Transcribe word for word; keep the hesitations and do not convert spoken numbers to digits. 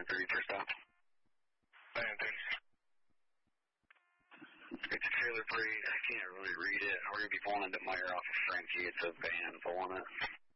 three first off. Van thirty. It's a trailer parade. I can't really read it. We're going to be pulling into Meyer off of Frankie. It's a van pulling it.